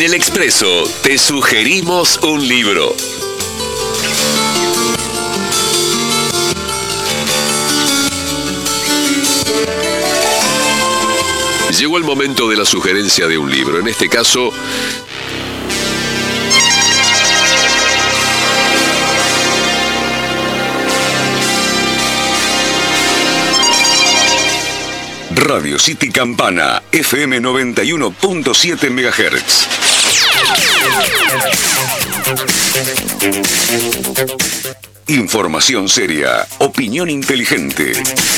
En El Expreso te sugerimos un libro. Llegó el momento de la sugerencia de un libro. En este caso, Radio City Campana, FM 91.7 MHz. Información seria, opinión inteligente.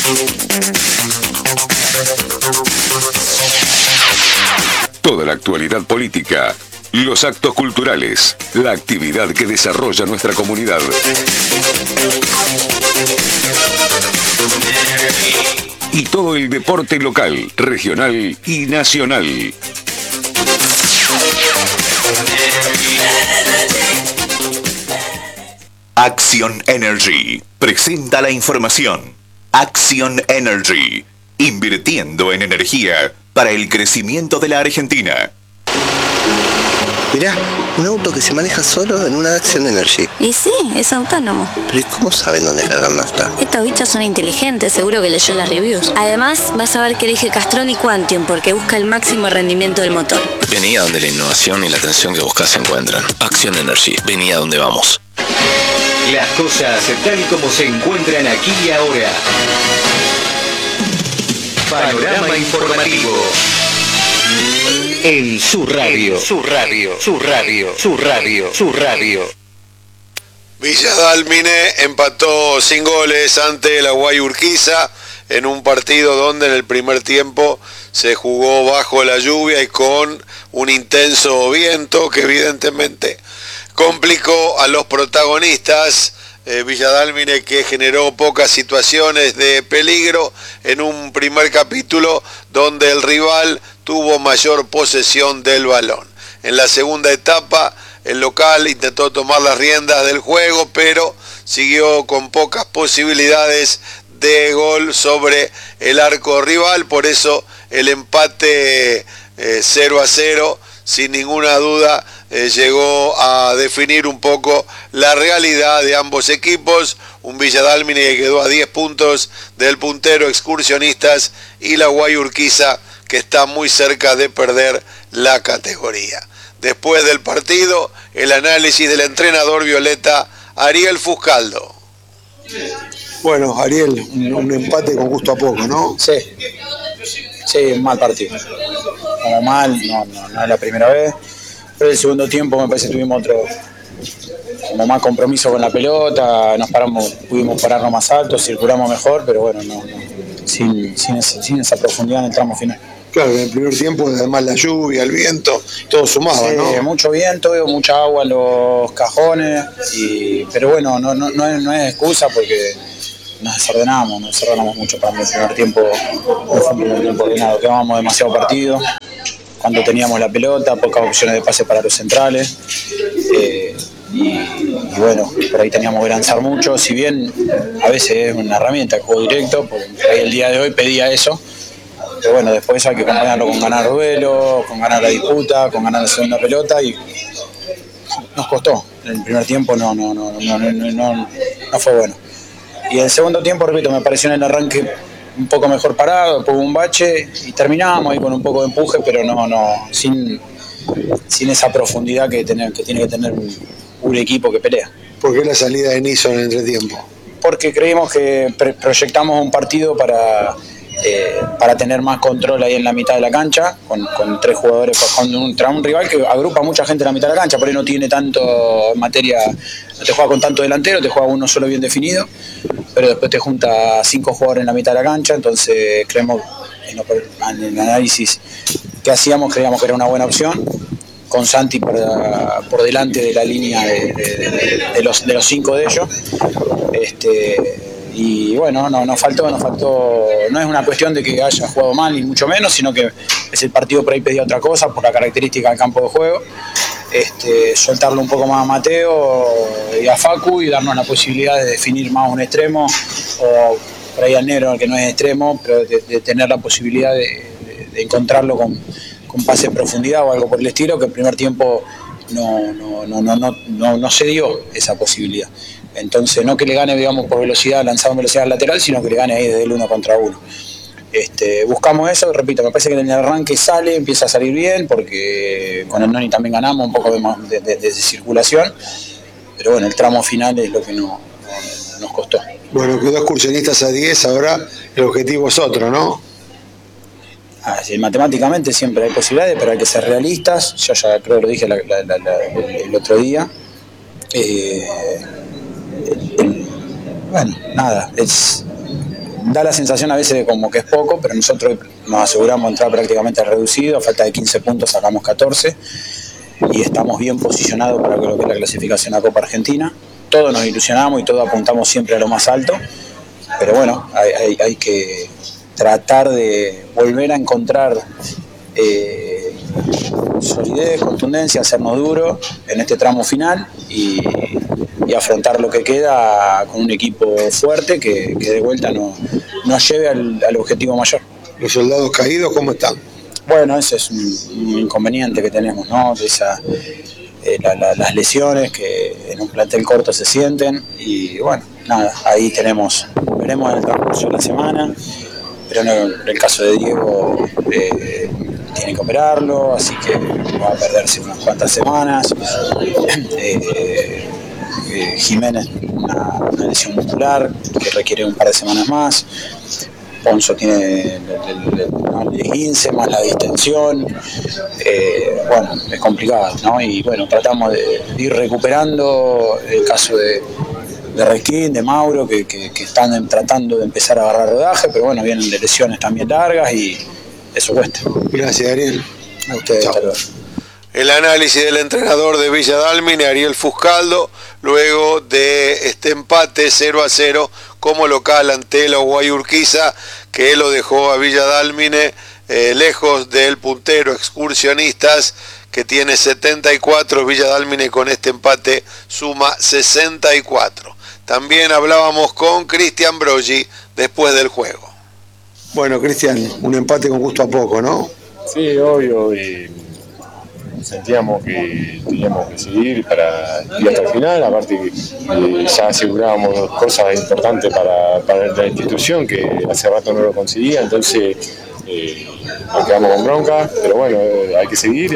Toda la actualidad política, los actos culturales, la actividad que desarrolla nuestra comunidad. Y todo el deporte local, regional y nacional. Action Energy presenta la información. Action Energy, invirtiendo en energía para el crecimiento de la Argentina. Mirá, un auto que se maneja solo en una Action Energy. Y sí, es autónomo. Pero ¿y cómo saben dónde cargar nafta? Estos bichos son inteligentes, seguro que leyó las reviews. Además, vas a ver que elige Castrol y Quantium porque busca el máximo rendimiento del motor. Vení a donde la innovación y la atención que buscas se encuentran. Action Energy, vení a donde vamos. Las cosas tal como se encuentran aquí y ahora. Panorama informativo. En su radio. Villa Dálmine empató sin goles ante la Guayurquiza en un partido donde en el primer tiempo se jugó bajo la lluvia y con un intenso viento que evidentemente complicó a los protagonistas. Villa Dálmine, que generó pocas situaciones de peligro en un primer capítulo donde el rival tuvo mayor posesión del balón. En la segunda etapa, el local intentó tomar las riendas del juego, pero siguió con pocas posibilidades de gol sobre el arco rival. Por eso el empate 0-0, sin ninguna duda, llegó a definir un poco la realidad de ambos equipos. Un Villa Dálmine que quedó a 10 puntos del puntero Excursionistas y la Guayurquiza que está muy cerca de perder la categoría. Después del partido, el análisis del entrenador violeta Ariel Fuscaldo. Bueno, Ariel, un empate con gusto a poco, ¿no? Sí, un mal partido. Como mal, no es la primera vez. Pero el segundo tiempo me parece que tuvimos como más compromiso con la pelota, pudimos pararnos más alto, circulamos mejor, pero bueno, sin esa profundidad en el tramo final. Claro, en el primer tiempo, además la lluvia, el viento, todo sumaba, sí, ¿no? Mucho viento, mucha agua en los cajones, pero bueno, no es excusa porque nos desordenamos mucho. Para mí el primer tiempo no fue un primer tiempo ordenado, quedábamos demasiado partidos. Cuando teníamos la pelota, pocas opciones de pase para los centrales, y bueno, por ahí teníamos que lanzar mucho, si bien a veces es una herramienta, el juego directo, por ahí el día de hoy pedía eso, pero bueno, después hay que acompañarlo con ganar duelo, con ganar la disputa, con ganar la segunda pelota, y nos costó. En el primer tiempo no fue bueno. Y en el segundo tiempo, repito, me pareció en el arranque un poco mejor parado, después hubo un bache y terminamos ahí con un poco de empuje, pero sin esa profundidad que tiene que tener un equipo que pelea. ¿Por qué la salida de Niso en el entretiempo? Porque creímos que proyectamos un partido para tener más control ahí en la mitad de la cancha, con tres jugadores, contra un rival que agrupa mucha gente en la mitad de la cancha, por ahí no tiene tanto en materia, no te juega con tanto delantero, te juega uno solo bien definido, pero después te junta 5 jugadores en la mitad de la cancha, entonces creemos, en el análisis que hacíamos, creíamos que era una buena opción, con Santi por delante de la línea de los 5 de ellos. Y bueno, nos faltó, no es una cuestión de que haya jugado mal ni mucho menos, sino que el partido por ahí pedía otra cosa por la característica del campo de juego. Soltarlo un poco más a Mateo y a Facu y darnos la posibilidad de definir más un extremo, o por ahí al negro, que no es extremo, pero de tener la posibilidad de encontrarlo con con pase en profundidad o algo por el estilo, que el primer tiempo no se dio esa posibilidad. Entonces, no que le gane, digamos, por velocidad, lanzado en velocidad lateral, sino que le gane ahí desde el 1 contra 1. Buscamos eso, repito, me parece que en el arranque empieza a salir bien, porque con el Noni también ganamos un poco de circulación, pero bueno, el tramo final es lo que nos costó. Bueno, quedó excursionistas a 10, ahora el objetivo es otro, ¿no? Sí, matemáticamente siempre hay posibilidades, pero hay que ser realistas. Yo ya creo que lo dije el otro día. Bueno, nada, da la sensación a veces de como que es poco, pero nosotros nos aseguramos entrar prácticamente reducido, a falta de 15 puntos sacamos 14 y estamos bien posicionados para lo que es la clasificación a Copa Argentina. Todos nos ilusionamos y todos apuntamos siempre a lo más alto, pero bueno, hay que tratar de volver a encontrar solidez, contundencia, hacernos duro en este tramo final y afrontar lo que queda con un equipo fuerte que de vuelta nos lleve al objetivo mayor. ¿Los soldados caídos cómo están? Bueno, ese es un inconveniente que tenemos, ¿no? Las lesiones que en un plantel corto se sienten y bueno, nada, ahí veremos en el transcurso de la semana, pero en el caso de Diego tiene que operarlo, así que va a perderse unas cuantas semanas. Jiménez una lesión muscular que requiere un par de semanas más. Ponzo tiene el 15 más la distensión. Bueno, es complicado, ¿no? Y bueno, tratamos de ir recuperando el caso de Resquín, de Mauro, que están tratando de empezar a agarrar rodaje, pero bueno, vienen de lesiones también largas y eso cuesta. Gracias, Ariel. A ustedes, hasta luego. El análisis del entrenador de Villa Dálmine, Ariel Fuscaldo, luego de este empate 0-0 como local ante la Guayurquiza, que lo dejó a Villa Dálmine lejos del puntero Excursionistas, que tiene 74, Villa Dálmine con este empate suma 64. También hablábamos con Cristian Broggi después del juego. Bueno, Cristian, un empate con gusto a poco, ¿no? Sí, obvio, y sentíamos que teníamos que seguir para ir hasta el final, aparte que ya asegurábamos cosas importantes para la institución que hace rato no lo conseguía, entonces nos quedamos con bronca, pero bueno, hay que seguir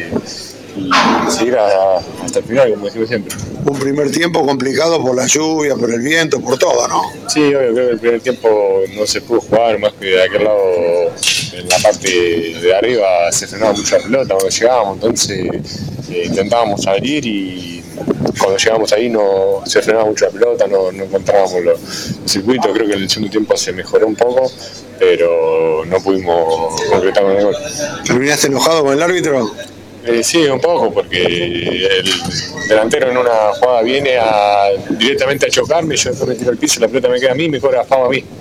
y seguir hasta el final, como decimos siempre. Un primer tiempo complicado por la lluvia, por el viento, por todo, ¿no? Sí, obvio, creo que el primer tiempo no se pudo jugar, más que de aquel lado, en la parte de arriba se frenaba mucho la pelota cuando llegábamos, entonces intentábamos salir y cuando llegamos ahí no se frenaba mucho la pelota, no encontrábamos los circuitos. Creo que en el segundo tiempo se mejoró un poco, pero no pudimos concretar con el gol. ¿Terminaste enojado con el árbitro? Sí, un poco, porque el delantero en una jugada viene directamente a chocarme, yo después me tiro al piso, la pelota me queda a mí, me cobra FAO a mí.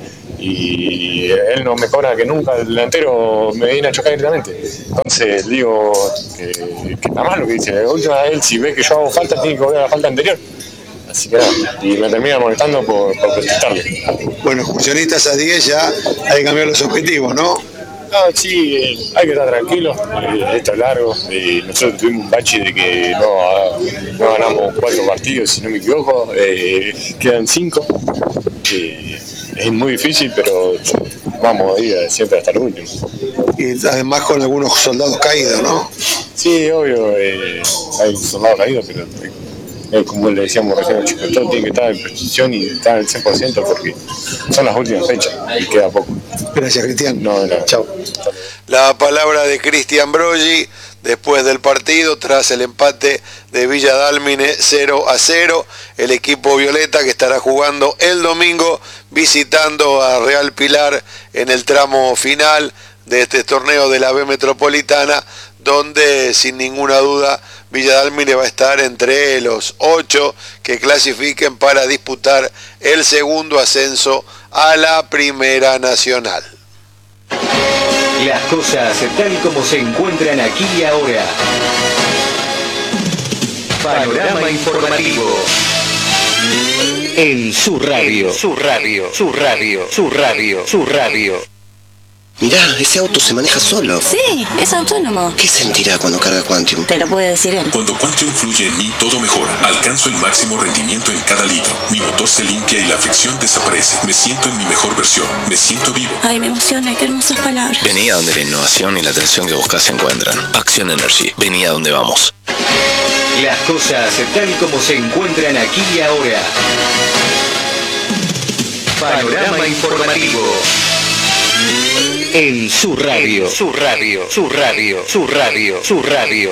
Y él no mejora que nunca, el delantero me viene a chocar directamente. Entonces digo que está mal lo que dice. La última vez, él, si ve que yo hago falta, tiene que volver a la falta anterior. Así que nada, y me termina molestando por protestarle. Bueno, Excursionistas a 10 ya hay que cambiar los objetivos, ¿no? No, sí, hay que estar tranquilos, esto es largo, nosotros tuvimos un bache de que no ganamos 4 partidos, si no me equivoco, quedan 5, es muy difícil, pero vamos a ir siempre hasta el último. Y además con algunos soldados caídos, ¿no? Sí, obvio, hay soldados caídos, pero como le decíamos recién, chicos, todo tiene que estar en precisión y estar al 100% porque son las últimas fechas y queda poco. Gracias, Cristian. No. Chao. La palabra de Cristian Broggi después del partido, tras el empate de Villa Dálmine 0-0, el equipo violeta que estará jugando el domingo visitando a Real Pilar en el tramo final de este torneo de la B Metropolitana, donde sin ninguna duda Villa Dálmine va a estar entre los 8 que clasifiquen para disputar el segundo ascenso a la Primera Nacional. Las cosas tal y como se encuentran aquí y ahora. Panorama informativo. En su radio. Mirá, ese auto se maneja solo. Sí, es autónomo. ¿Qué sentirá cuando carga Quantium? Te lo puede decir él. Cuando Quantium fluye en mí, todo mejora. Alcanzo el máximo rendimiento en cada litro. Mi motor se limpia y la fricción desaparece. Me siento en mi mejor versión. Me siento vivo. Ay, me emociona, qué hermosas palabras. Vení a donde la innovación y la atención que buscas se encuentran. Acción Energy. Vení a donde vamos. Las cosas tal como se encuentran aquí y ahora. Panorama informativo. En su radio. Su radio. Su radio. Su radio. Su radio.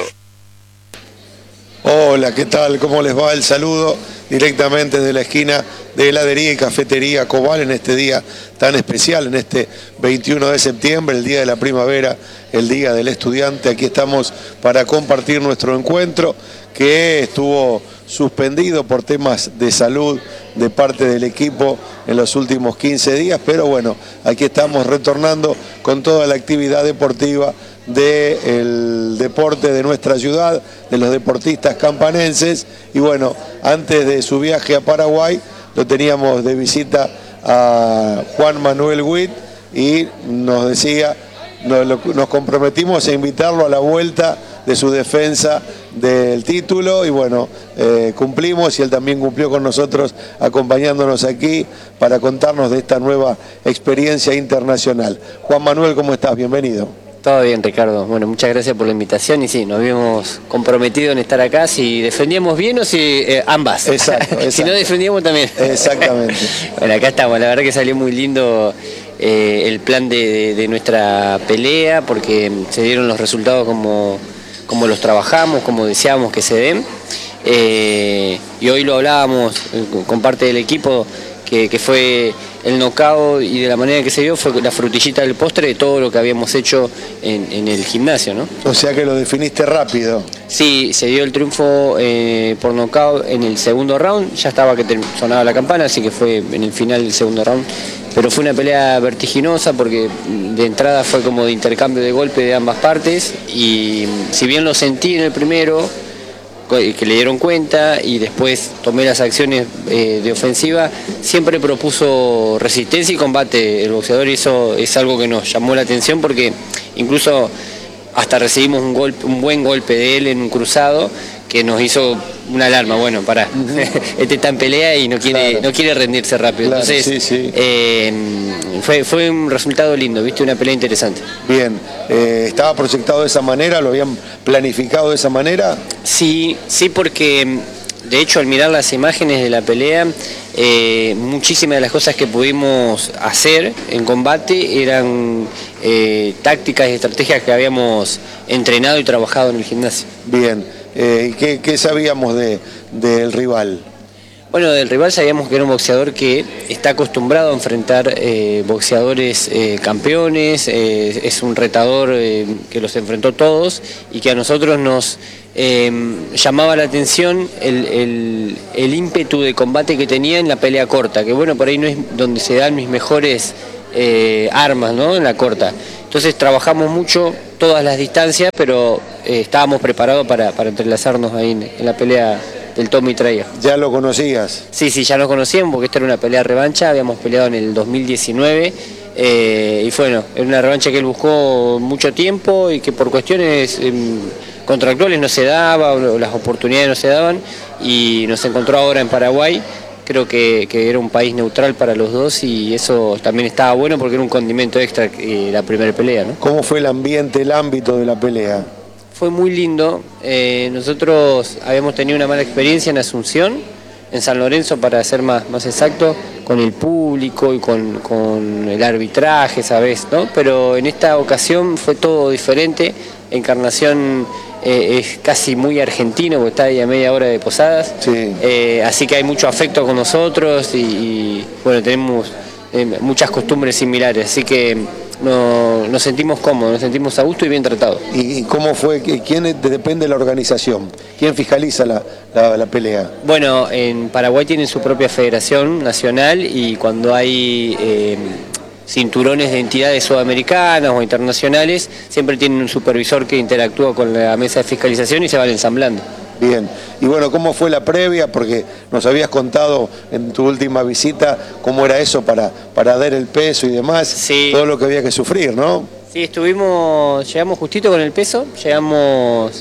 Hola, ¿qué tal? ¿Cómo les va? El saludo directamente de la esquina de heladería y cafetería Cobal en este día tan especial, en este 21 de septiembre, el día de la primavera, el día del estudiante. Aquí estamos para compartir nuestro encuentro que estuvo suspendido por temas de salud de parte del equipo en los últimos 15 días, pero bueno, aquí estamos retornando con toda la actividad deportiva del deporte de nuestra ciudad, de los deportistas campanenses. Y bueno, antes de su viaje a Paraguay lo teníamos de visita a Juan Manuel Witt y nos decía, nos comprometimos a invitarlo a la vuelta de su defensa del título y bueno, cumplimos y él también cumplió con nosotros acompañándonos aquí para contarnos de esta nueva experiencia internacional. Juan Manuel, ¿cómo estás? Bienvenido. Todo bien, Ricardo. Bueno, muchas gracias por la invitación y sí, nos habíamos comprometido en estar acá, si defendíamos bien o si ambas. Exacto. Si no defendíamos también. Exactamente. Bueno, acá estamos, la verdad que salió muy lindo el plan de nuestra pelea porque se dieron los resultados como los trabajamos, como deseábamos que se den. Y hoy lo hablábamos con parte del equipo que fue el knockout y de la manera que se dio fue la frutillita del postre de todo lo que habíamos hecho en el gimnasio, ¿no? O sea que lo definiste rápido. Sí, se dio el triunfo por knockout en el segundo round, ya estaba que sonaba la campana, así que fue en el final del segundo round. Pero fue una pelea vertiginosa porque de entrada fue como de intercambio de golpe de ambas partes y si bien lo sentí en el primero, que le dieron cuenta y después tomé las acciones de ofensiva, siempre propuso resistencia y combate el boxeador y eso es algo que nos llamó la atención porque incluso hasta recibimos un buen golpe de él en un cruzado que nos hizo una alarma, bueno, pará, este está en pelea y no quiere rendirse rápido, claro, entonces sí. Fue un resultado lindo, viste, una pelea interesante. Bien, ¿estaba proyectado de esa manera? ¿Lo habían planificado de esa manera? Sí, porque de hecho al mirar las imágenes de la pelea, muchísimas de las cosas que pudimos hacer en combate eran tácticas y estrategias que habíamos entrenado y trabajado en el gimnasio. Bien, ¿qué sabíamos del rival? Bueno, del rival sabíamos que era un boxeador que está acostumbrado a enfrentar boxeadores campeones, es un retador que los enfrentó todos y que a nosotros nos llamaba la atención el ímpetu de combate que tenía en la pelea corta, que bueno, por ahí no es donde se dan mis mejores armas, ¿no? En la corta. Entonces trabajamos mucho todas las distancias, pero estábamos preparados para entrelazarnos ahí en la pelea del Tommy Traía. ¿Ya lo conocías? Sí, ya lo conocíamos porque esta era una pelea revancha, habíamos peleado en el 2019 y bueno, era una revancha que él buscó mucho tiempo y que por cuestiones contractuales no se daba, o las oportunidades no se daban y nos encontró ahora en Paraguay. Creo que era un país neutral para los dos y eso también estaba bueno porque era un condimento extra la primera pelea, ¿no? ¿Cómo fue el ambiente, el ámbito de la pelea? Fue muy lindo. Nosotros habíamos tenido una mala experiencia en Asunción, en San Lorenzo para ser más exacto, con el público y con el arbitraje, ¿sabes? ¿No? Pero en esta ocasión fue todo diferente. Encarnación es casi muy argentino porque está ahí a media hora de Posadas. Sí. Así que hay mucho afecto con nosotros y bueno, tenemos muchas costumbres similares. Así que nos sentimos cómodos, nos sentimos a gusto y bien tratados. ¿Y cómo fue? ¿Quién depende de la organización? ¿Quién fiscaliza la pelea? Bueno, en Paraguay tienen su propia federación nacional y cuando hay cinturones de entidades sudamericanas o internacionales, siempre tienen un supervisor que interactúa con la mesa de fiscalización y se van ensamblando. Bien, y bueno, ¿cómo fue la previa? Porque nos habías contado en tu última visita cómo era eso para dar el peso y demás, sí. Todo lo que había que sufrir, ¿no? Sí, llegamos justito con el peso, llegamos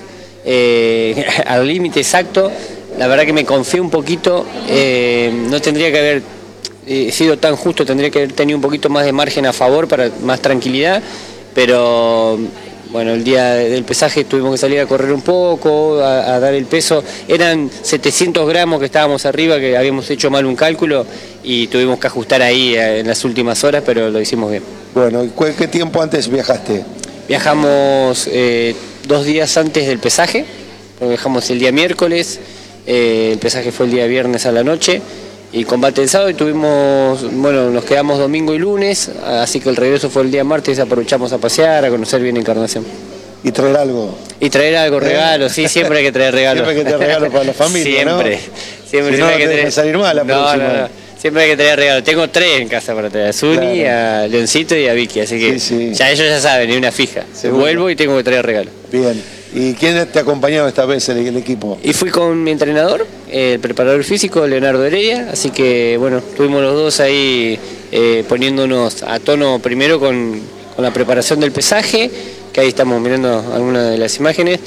al límite exacto. La verdad que me confié un poquito, no tendría que haber sido tan justo, tendría que haber tenido un poquito más de margen a favor para más tranquilidad, pero bueno, el día del pesaje tuvimos que salir a correr un poco, a dar el peso. Eran 700 gramos que estábamos arriba, que habíamos hecho mal un cálculo y tuvimos que ajustar ahí en las últimas horas, pero lo hicimos bien. Bueno, ¿qué tiempo antes viajaste? Viajamos 2 días antes del pesaje, viajamos el día miércoles, el pesaje fue el día viernes a la noche y combate el sábado, y nos quedamos domingo y lunes, así que el regreso fue el día martes, aprovechamos a pasear, a conocer bien Encarnación. ¿Y traer algo? Y traer algo, regalos, sí, siempre hay que traer regalos. Siempre hay que traer regalos para la familia, siempre, ¿no? Siempre Si no, hay que traer... salir mal la próxima. No. Siempre hay que traer regalos. Tengo 3 en casa para traer, a Zuni, claro, a Leoncito y a Vicky, así que sí. ya ellos ya saben, ni una fija. Seguro. Vuelvo y tengo que traer regalos. Bien. ¿Y quién te ha acompañado esta vez el equipo? Y fui con mi entrenador, el preparador físico, Leonardo Heredia, así que bueno, estuvimos los dos ahí poniéndonos a tono primero con la preparación del pesaje, que ahí estamos mirando algunas de las imágenes,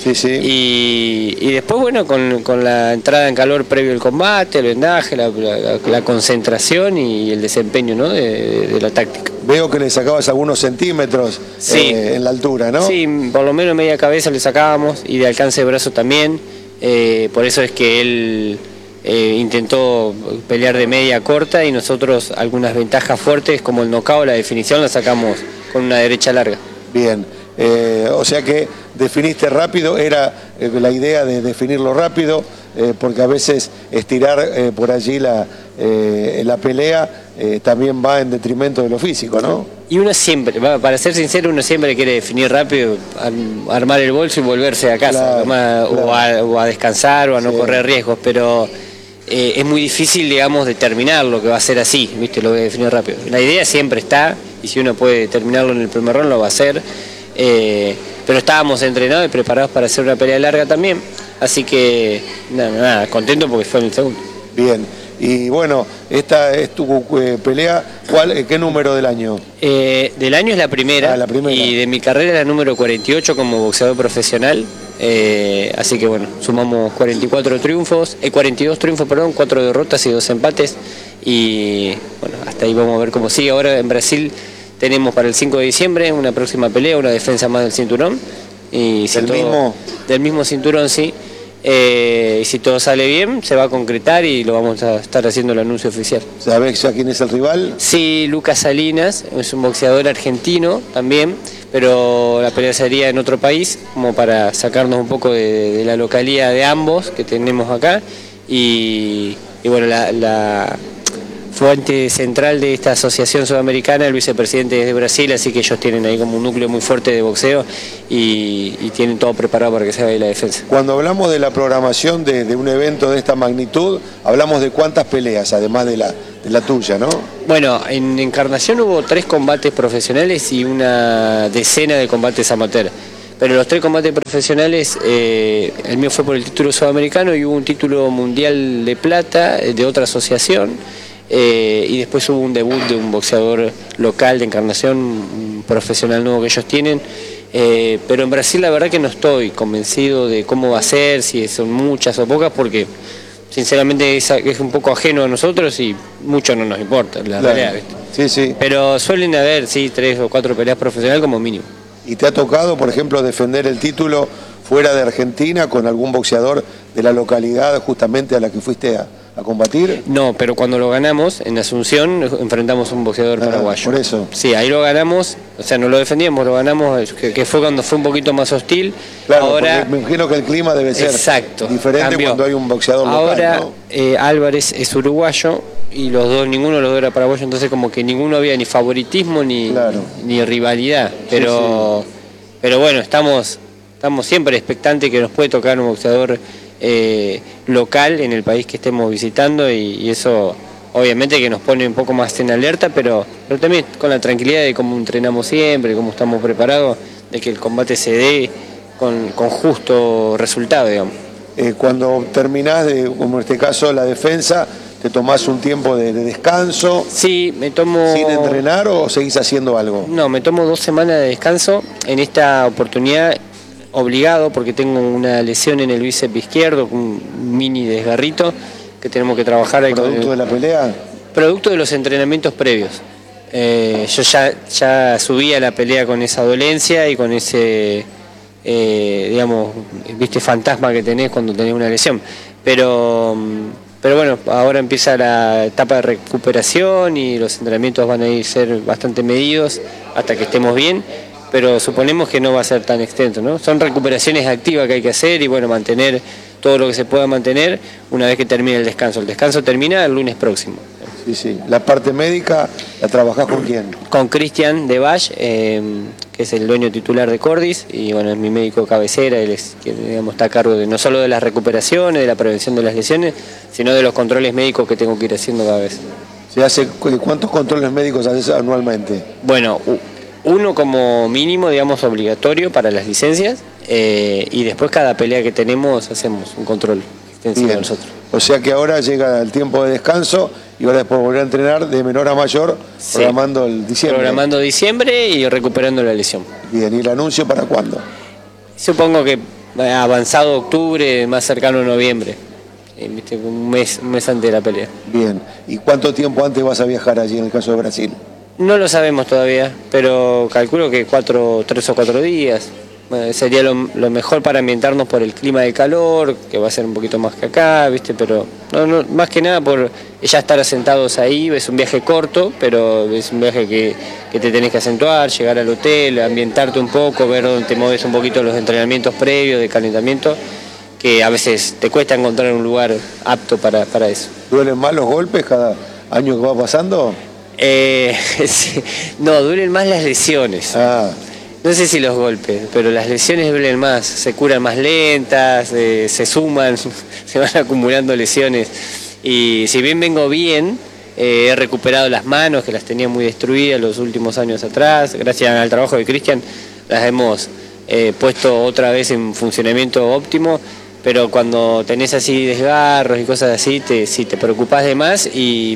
y después bueno, con la entrada en calor previo al combate, el vendaje, la concentración y el desempeño, ¿no? de la táctica. Veo que le sacabas algunos centímetros en la altura, ¿no? Sí, por lo menos media cabeza le sacábamos y de alcance de brazo también, por eso es que él intentó pelear de media corta y nosotros algunas ventajas fuertes como el knockout, la definición la sacamos con una derecha larga. Bien, o sea que definiste rápido, era la idea de definirlo rápido, porque a veces estirar por allí la pelea también va en detrimento de lo físico, ¿no? Y uno siempre, para ser sincero, uno siempre quiere definir rápido, armar el bolso y volverse a casa, claro. O a descansar o a no correr riesgos, pero es muy difícil, digamos, determinar lo que va a ser así, ¿viste? Lo voy a definir rápido. La idea siempre está, y si uno puede terminarlo en el primer round lo va a hacer, pero estábamos entrenados y preparados para hacer una pelea larga también, así que nada, contento porque fue en el segundo. Bien, y bueno, esta es tu pelea, ¿qué número del año? Del año es la primera, la primera, y de mi carrera es la número 48 como boxeador profesional, así que bueno, sumamos 42 triunfos, 4 derrotas y 2 empates, y bueno, hasta ahí vamos a ver cómo sigue. Ahora en Brasil tenemos para el 5 de diciembre una próxima pelea, una defensa más del cinturón. Y si del mismo cinturón, sí. Y si todo sale bien, se va a concretar y lo vamos a estar haciendo el anuncio oficial. ¿Sabés ya quién es el rival? Sí, Lucas Salinas, es un boxeador argentino también, pero la pelea sería en otro país, como para sacarnos un poco de la localía de ambos que tenemos acá. Y bueno, la fuente central de esta asociación sudamericana, el vicepresidente es de Brasil, así que ellos tienen ahí como un núcleo muy fuerte de boxeo y tienen todo preparado para que se haga ahí la defensa. Cuando hablamos de la programación de un evento de esta magnitud, hablamos de cuántas peleas, además de la tuya, ¿no? Bueno, en Encarnación hubo 3 combates profesionales y una decena de combates amateur. Pero los 3 combates profesionales, el mío fue por el título sudamericano y hubo un título mundial de plata de otra asociación. Y después hubo un debut de un boxeador local de Encarnación, un profesional nuevo que ellos tienen, pero en Brasil la verdad que no estoy convencido de cómo va a ser, si son muchas o pocas, porque sinceramente es un poco ajeno a nosotros y mucho no nos importa la pelea, ¿viste? Sí. Pero suelen haber, sí, 3 o 4 peleas profesionales como mínimo. ¿Y te ha tocado, por ejemplo, defender el título fuera de Argentina con algún boxeador de la localidad justamente a la que fuiste a combatir? No, pero cuando lo ganamos en Asunción enfrentamos a un boxeador paraguayo. Por eso. Sí, ahí lo ganamos, o sea, no lo defendíamos, lo ganamos, que fue cuando fue un poquito más hostil. Claro, ahora me imagino que el clima debe ser diferente cambió. Cuando hay un boxeador ahora, local, ¿no? Álvarez es uruguayo y ninguno de los dos era paraguayo, entonces como que ninguno había ni favoritismo ni rivalidad, pero bueno, estamos siempre expectantes que nos puede tocar un boxeador local en el país que estemos visitando y eso obviamente que nos pone un poco más en alerta, pero también con la tranquilidad de cómo entrenamos siempre, cómo estamos preparados, de que el combate se dé con justo resultado, digamos. Cuando terminás, como en este caso, la defensa, ¿te tomás un tiempo de descanso? Sí, me tomo... ¿Sin entrenar o seguís haciendo algo? No, me tomo 2 semanas de descanso. En esta oportunidad, obligado, porque tengo una lesión en el bíceps izquierdo, un mini desgarrito, que tenemos que trabajar ahí. ¿Producto de la pelea? Producto de los entrenamientos previos. Yo ya subí a la pelea con esa dolencia y con ese, digamos, viste, fantasma que tenés cuando tenés una lesión. Pero bueno, ahora empieza la etapa de recuperación y los entrenamientos van a ir ser bastante medidos hasta que estemos bien, pero suponemos que no va a ser tan extenso, ¿no? Son recuperaciones activas que hay que hacer y bueno, mantener todo lo que se pueda mantener una vez que termine el descanso. El descanso termina el lunes próximo. Sí. ¿La parte médica la trabajás con quién? Con Cristian de Valle, que es el dueño titular de Cordis, y bueno, es mi médico cabecera, él es quien, digamos, está a cargo de no solo de las recuperaciones, de la prevención de las lesiones, sino de los controles médicos que tengo que ir haciendo cada vez. ¿Cuántos controles médicos haces anualmente? Bueno, uno como mínimo, digamos, obligatorio para las licencias, y después cada pelea que tenemos hacemos un control extensivo de nosotros. O sea que ahora llega el tiempo de descanso y ahora después volver a entrenar de menor a mayor, programando el diciembre. Programando diciembre y recuperando la lesión. Bien, ¿y el anuncio para cuándo? Supongo que avanzado octubre, más cercano a noviembre. ¿Viste? Un mes antes de la pelea. Bien, ¿y cuánto tiempo antes vas a viajar allí en el caso de Brasil? No lo sabemos todavía, pero calculo que 3 o 4 días. Sería lo mejor para ambientarnos por el clima de calor, que va a ser un poquito más que acá, ¿viste? Pero no, más que nada por ya estar asentados ahí. Es un viaje corto, pero es un viaje que te tenés que acentuar, llegar al hotel, ambientarte un poco, ver dónde te mueves un poquito los entrenamientos previos de calentamiento, que a veces te cuesta encontrar un lugar apto para eso. ¿Duelen más los golpes cada año que va pasando? Sí. No, duelen más las lesiones. No sé si los golpes, pero las lesiones duelen más, se curan más lentas, se suman, se van acumulando lesiones. Y si bien vengo bien, he recuperado las manos, que las tenía muy destruidas los últimos años atrás. Gracias al trabajo de Cristian, las hemos puesto otra vez en funcionamiento óptimo. Pero cuando tenés así desgarros y cosas así, te preocupás de más y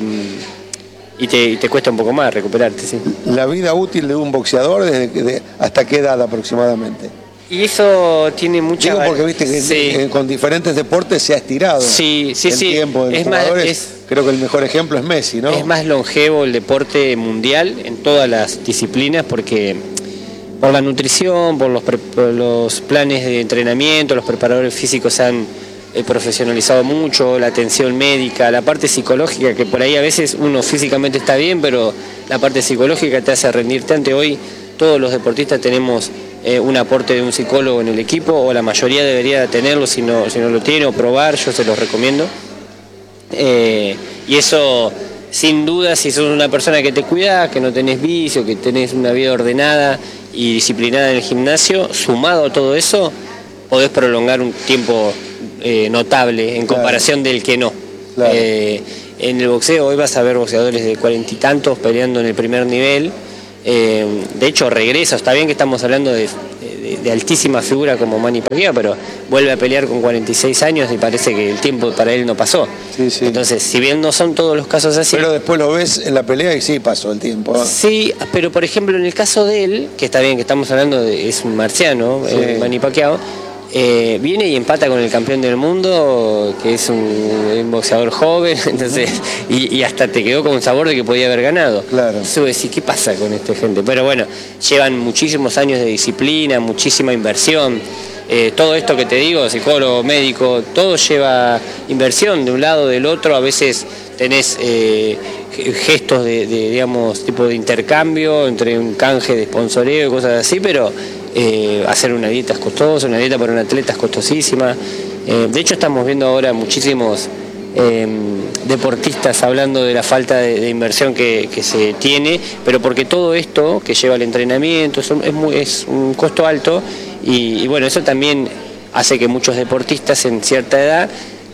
te cuesta un poco más recuperarte, sí. ¿La vida útil de un boxeador hasta qué edad aproximadamente? Y eso tiene mucha... Digo porque viste que con diferentes deportes se ha estirado el tiempo de los jugadores. Creo que el mejor ejemplo es Messi, ¿no? Es más longevo el deporte mundial en todas las disciplinas porque por la nutrición, por los planes de entrenamiento, los preparadores físicos se han profesionalizado mucho, la atención médica, la parte psicológica, que por ahí a veces uno físicamente está bien, pero la parte psicológica te hace rendirte ante. Hoy todos los deportistas tenemos un aporte de un psicólogo en el equipo, o la mayoría debería tenerlo, si no lo tiene, o probar, yo se los recomiendo. Y eso, sin duda, si sos una persona que te cuida, que no tenés vicio, que tenés una vida ordenada y disciplinada en el gimnasio, sumado a todo eso, podés prolongar un tiempo notable en comparación del que no. Claro. En el boxeo hoy vas a ver boxeadores de 40 y tantos peleando en el primer nivel. De hecho regresa, está bien que estamos hablando de altísima figura como Manny Pacquiao, pero vuelve a pelear con 46 años y parece que el tiempo para él no pasó. Sí. Entonces, si bien no son todos los casos así... Pero después lo ves en la pelea y sí pasó el tiempo. Sí, pero por ejemplo en el caso de él, que está bien que estamos hablando es un marciano, Manny Pacquiao, viene y empata con el campeón del mundo, que es un boxeador joven, entonces y hasta te quedó con un sabor de que podía haber ganado. Claro. Eso decir, ¿qué pasa con esta gente? Pero bueno, llevan muchísimos años de disciplina, muchísima inversión. Todo esto que te digo, psicólogo, médico, todo lleva inversión de un lado, del otro. A veces tenés gestos digamos, tipo de intercambio entre un canje de sponsoreo y cosas así, pero hacer una dieta es costosa, una dieta para un atleta es costosísima. De hecho estamos viendo ahora muchísimos deportistas hablando de la falta de inversión que se tiene, pero porque todo esto que lleva al entrenamiento es un costo alto y bueno, eso también hace que muchos deportistas en cierta edad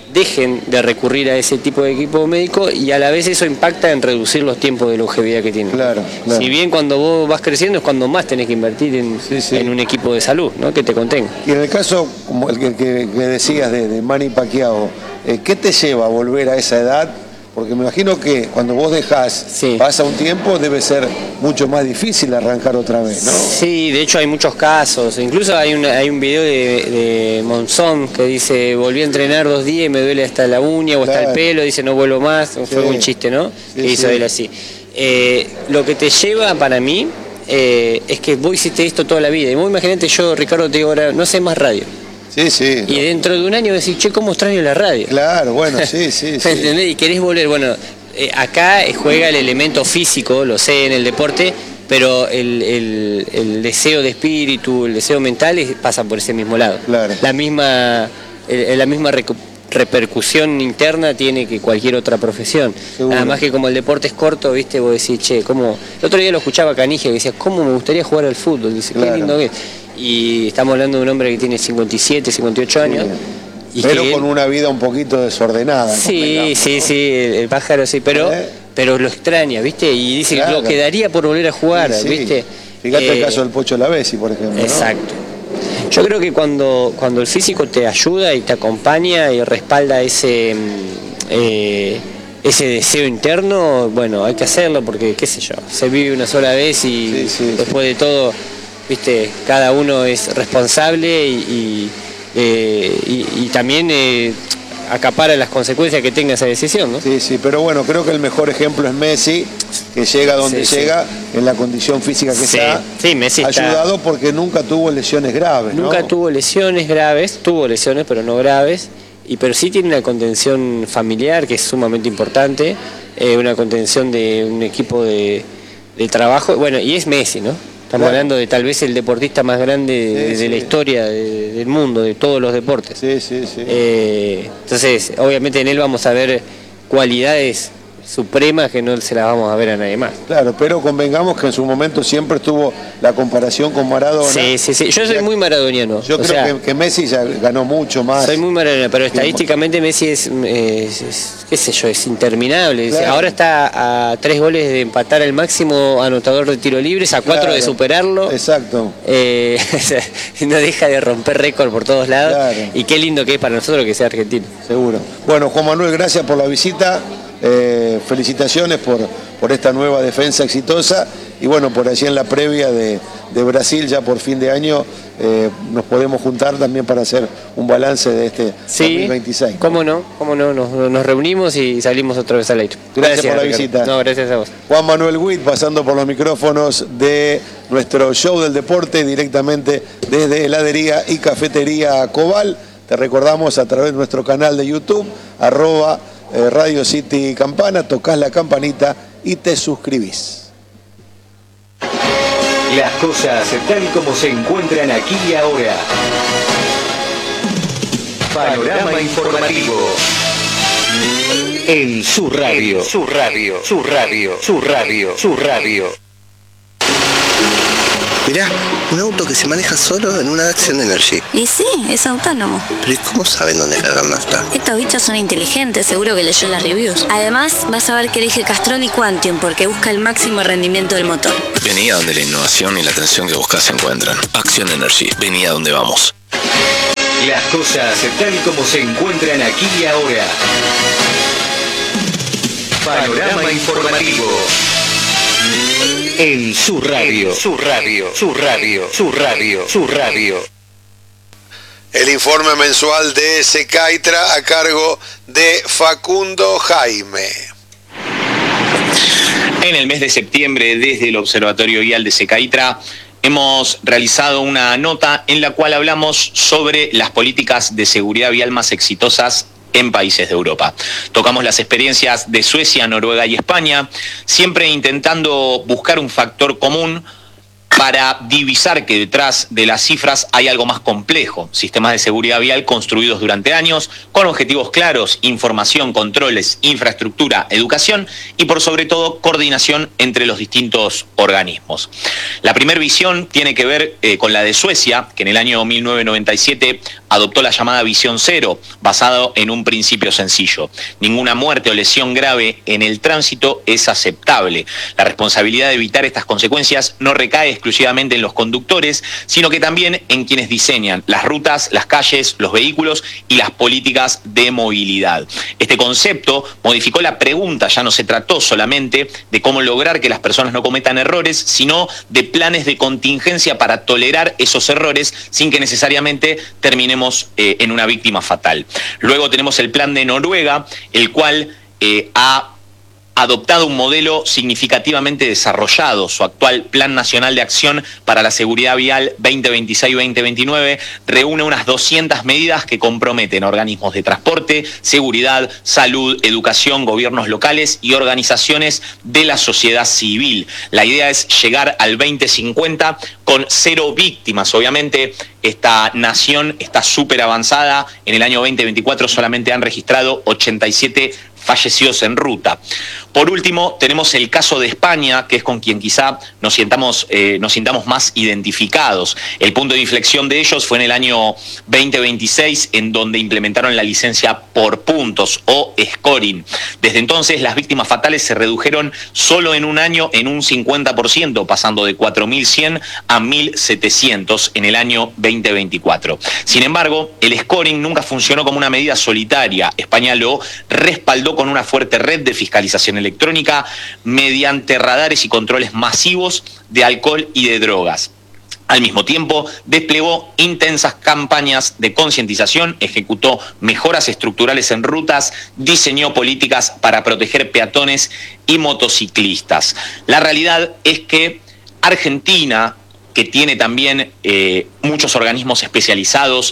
dejen de recurrir a ese tipo de equipo médico, y a la vez eso impacta en reducir los tiempos de longevidad que tienen. Claro. Si bien cuando vos vas creciendo es cuando más tenés que invertir en un equipo de salud, ¿no? Que te contenga. Y en el caso, como el que decías de Manny Pacquiao, ¿qué te lleva a volver a esa edad? Porque me imagino que cuando vos dejás, pasa un tiempo, debe ser mucho más difícil arrancar otra vez, ¿no? Sí, de hecho hay muchos casos. Incluso hay un video de Monzón que dice: volví a entrenar 2 días y me duele hasta la uña o hasta el pelo, dice no vuelvo más. Fue un chiste, ¿no? Que hizo él así. Lo que te lleva para mí es que vos hiciste esto toda la vida. Y vos imaginate, yo, Ricardo, te digo ahora, no sé más radio. Sí. Y dentro de un año decís, che, ¿cómo extraño la radio? Claro, bueno, sí. ¿Entendés? Y querés volver. Bueno, acá juega el elemento físico, lo sé, en el deporte, pero el deseo de espíritu, el deseo mental pasa por ese mismo lado. Claro. La misma repercusión interna tiene que cualquier otra profesión. Seguro. Nada más que como el deporte es corto, viste, vos decís, che, ¿cómo? El otro día lo escuchaba Canigia que decía, ¿cómo me gustaría jugar al fútbol? Dice, qué lindo que es. Y estamos hablando de un hombre que tiene 57, 58 años. Y pero con una vida un poquito desordenada. Sí, el pájaro sí, pero lo extraña, ¿viste? Y dice que lo quedaría por volver a jugar, ¿viste? Fíjate el caso del Pocho Lavezzi, por ejemplo. Exacto. ¿No? Yo creo que cuando el físico te ayuda y te acompaña y respalda ese deseo interno, bueno, hay que hacerlo porque, qué sé yo, se vive una sola vez y después de todo, viste, cada uno es responsable y también acapara las consecuencias que tenga esa decisión, ¿no? Sí, pero bueno, creo que el mejor ejemplo es Messi, que llega donde llega, en la condición física que está. Sí, Messi ayudado porque nunca tuvo lesiones graves, ¿no? Nunca tuvo lesiones graves, tuvo lesiones pero no graves, pero sí tiene una contención familiar que es sumamente importante, una contención de un equipo de trabajo, bueno, y es Messi, ¿no? Estamos hablando de tal vez el deportista más grande de la historia del mundo, de todos los deportes. Entonces, obviamente en él vamos a ver cualidades supremas que no se las vamos a ver a nadie más. Claro, pero convengamos que en su momento siempre estuvo la comparación con Maradona. Sí. Yo soy muy maradoniano. Yo creo que Messi ya ganó mucho más. Soy muy maradoniano, pero estadísticamente Messi es qué sé yo, es interminable. Claro. Ahora está a 3 goles de empatar el máximo anotador de tiro libres, a 4 de superarlo. Exacto. No deja de romper récord por todos lados. Claro. Y qué lindo que es para nosotros que sea argentino. Seguro. Bueno, Juan Manuel, gracias por la visita. Felicitaciones por esta nueva defensa exitosa y bueno, por allí en la previa de Brasil ya por fin de año nos podemos juntar también para hacer un balance de este 2026. Cómo no, nos reunimos y salimos otra vez al aire. Gracias por la visita. No, gracias a vos. Juan Manuel Witt pasando por los micrófonos de nuestro show del deporte directamente desde heladería y cafetería Cobal. Te recordamos a través de nuestro canal de YouTube @Radio City Campana, tocas la campanita y te suscribís. Las cosas tal y como se encuentran aquí y ahora. Panorama informativo. En su radio. Mirá, un auto que se maneja solo en una Action Energy. Y sí, es autónomo. Pero ¿y cómo saben dónde cargar nafta? Estos bichos son inteligentes, seguro que leyó las reviews. Además, vas a ver que elige Castronic Quantum porque busca el máximo rendimiento del motor. Vení a donde la innovación y la atención que buscas se encuentran. Action Energy, vení a donde vamos. Las cosas tal y como se encuentran aquí y ahora. Panorama informativo. En su radio. El informe mensual de Secaitra a cargo de Facundo Jaime. En el mes de septiembre, desde el Observatorio Vial de Secaitra, hemos realizado una nota en la cual hablamos sobre las políticas de seguridad vial más exitosas en países de Europa. Tocamos las experiencias de Suecia, Noruega y España, siempre intentando buscar un factor común para divisar que detrás de las cifras hay algo más complejo, sistemas de seguridad vial construidos durante años, con objetivos claros, información, controles, infraestructura, educación y por sobre todo coordinación entre los distintos organismos. La primera visión tiene que ver con la de Suecia, que en el año 1997 adoptó la llamada visión cero, basado en un principio sencillo. Ninguna muerte o lesión grave en el tránsito es aceptable. La responsabilidad de evitar estas consecuencias no recae exclusivamente en los conductores, sino que también en quienes diseñan las rutas, las calles, los vehículos y las políticas de movilidad. Este concepto modificó la pregunta, ya no se trató solamente de cómo lograr que las personas no cometan errores, sino de planes de contingencia para tolerar esos errores sin que necesariamente terminemos en una víctima fatal. Luego tenemos el plan de Noruega, el cual ha adoptado un modelo significativamente desarrollado. Su actual Plan Nacional de Acción para la Seguridad Vial 2026-2029 reúne unas 200 medidas que comprometen a organismos de transporte, seguridad, salud, educación, gobiernos locales y organizaciones de la sociedad civil. La idea es llegar al 2050 con 0 víctimas. Obviamente, esta nación está súper avanzada. En el año 2024 solamente han registrado 87 fallecidos en ruta. Por último, tenemos el caso de España, que es con quien quizá nos sintamos más identificados. El punto de inflexión de ellos fue en el año 2026, en donde implementaron la licencia por puntos o scoring. Desde entonces, las víctimas fatales se redujeron solo en un año en un 50%, pasando de 4.100 a 1.700 en el año 2024. Sin embargo, el scoring nunca funcionó como una medida solitaria. España lo respaldó con una fuerte red de fiscalización electrónica mediante radares y controles masivos de alcohol y de drogas. Al mismo tiempo, desplegó intensas campañas de concientización, ejecutó mejoras estructurales en rutas, diseñó políticas para proteger peatones y motociclistas. La realidad es que Argentina, que tiene también muchos organismos especializados,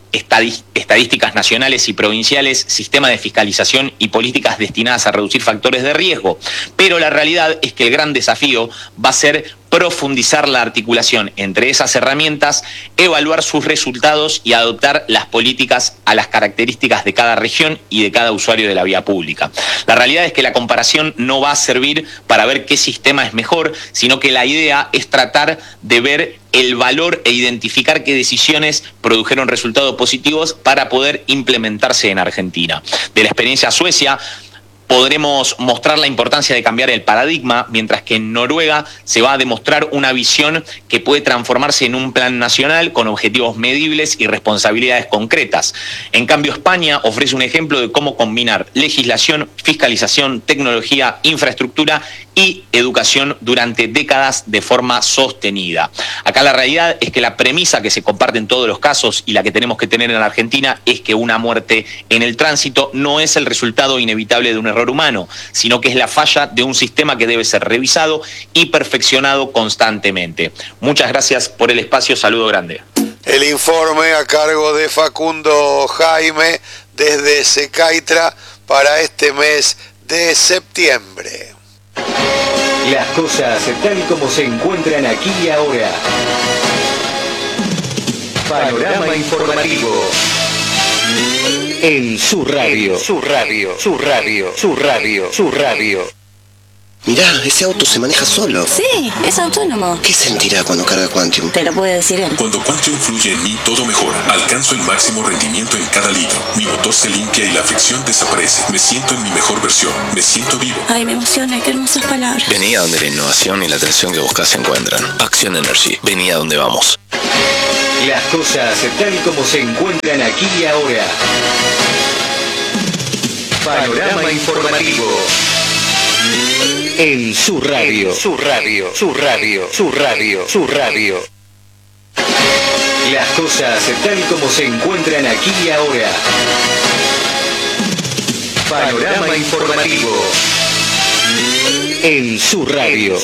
estadísticas nacionales y provinciales, sistema de fiscalización y políticas destinadas a reducir factores de riesgo. Pero la realidad es que el gran desafío va a ser profundizar la articulación entre esas herramientas, evaluar sus resultados y adoptar las políticas a las características de cada región y de cada usuario de la vía pública. La realidad es que la comparación no va a servir para ver qué sistema es mejor, sino que la idea es tratar de ver el valor e identificar qué decisiones produjeron resultados positivos para poder implementarse en Argentina. De la experiencia Suecia, podremos mostrar la importancia de cambiar el paradigma, mientras que en Noruega se va a demostrar una visión que puede transformarse en un plan nacional con objetivos medibles y responsabilidades concretas. En cambio, España ofrece un ejemplo de cómo combinar legislación, fiscalización, tecnología, infraestructura y educación durante décadas de forma sostenida. Acá la realidad es que la premisa que se comparte en todos los casos y la que tenemos que tener en la Argentina es que una muerte en el tránsito no es el resultado inevitable de un error humano, sino que es la falla de un sistema que debe ser revisado y perfeccionado constantemente. Muchas gracias por el espacio, saludo grande. El informe a cargo de Facundo Jaime desde Secaitra para este mes de septiembre. Las cosas tal como se encuentran aquí y ahora. Panorama informativo. En su radio. Mirá, ese auto se maneja solo. Sí, es autónomo. ¿Qué sentirá cuando carga Quantium? Te lo puede decir él. Cuando Quantium fluye en mí, todo mejora. Alcanzo el máximo rendimiento en cada litro. Mi motor se limpia y la fricción desaparece. Me siento en mi mejor versión. Me siento vivo. Ay, me emociona, qué hermosas palabras. Vení a donde la innovación y la atención que buscas se encuentran. Action Energy. Vení a donde vamos. Las cosas tal como se encuentran aquí y ahora. Panorama informativo. En su radio. Las cosas tal como se encuentran aquí y ahora. Panorama informativo. En su radio.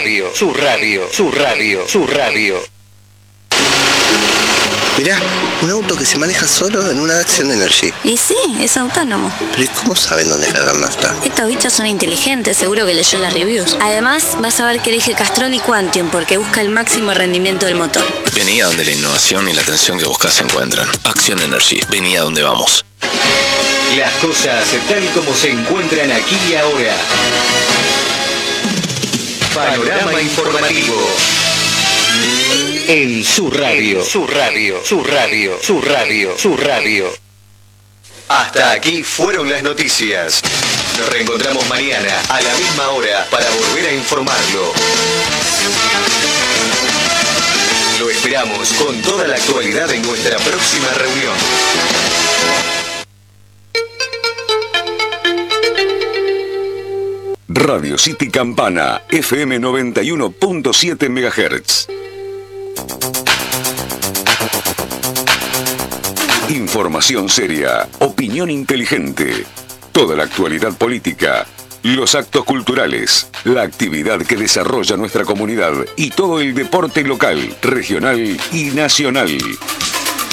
Mirá, un auto que se maneja solo en una Action Energy. Y sí, es autónomo. Pero ¿y cómo saben dónde cargar nafta? Estos bichos son inteligentes, seguro que leyó las reviews. Además, vas a ver que elige Castrol y Quantium porque busca el máximo rendimiento del motor. Vení a donde la innovación y la atención que buscas se encuentran. Action Energy. Vení a donde vamos. Las cosas tal como se encuentran aquí y ahora. Panorama informativo. En su radio. Su radio. Su radio. Su radio. Su radio. Hasta aquí fueron las noticias. Nos reencontramos mañana a la misma hora para volver a informarlo. Lo esperamos con toda la actualidad en nuestra próxima reunión. Radio City Campana, FM 91.7 MHz. Información seria, opinión inteligente, toda la actualidad política, los actos culturales, la actividad que desarrolla nuestra comunidad y todo el deporte local, regional y nacional.